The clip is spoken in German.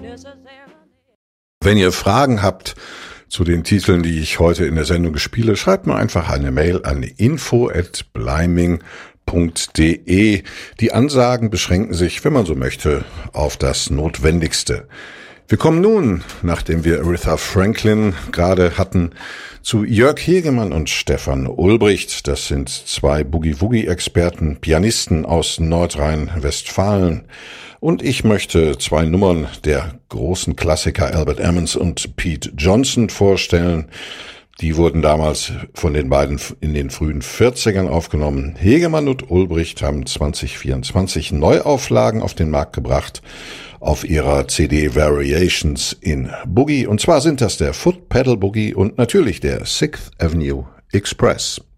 Wenn ihr Fragen habt zu den Titeln, die ich heute in der Sendung spiele, schreibt mir einfach eine Mail an info@bleiming.de. Die Ansagen beschränken sich, wenn man so möchte, auf das Notwendigste. Wir kommen nun, nachdem wir Aretha Franklin gerade hatten, zu Jörg Hegemann und Stefan Ulbricht. Das sind zwei Boogie-Woogie-Experten, Pianisten aus Nordrhein-Westfalen. Und ich möchte zwei Nummern der großen Klassiker Albert Ammons und Pete Johnson vorstellen. Die wurden damals von den beiden in den frühen 40ern aufgenommen. Hegemann und Ulbricht haben 2024 Neuauflagen auf den Markt gebracht auf ihrer CD Variations in Boogie. Und zwar sind das der Foot Pedal Boogie und natürlich der Sixth Avenue Express.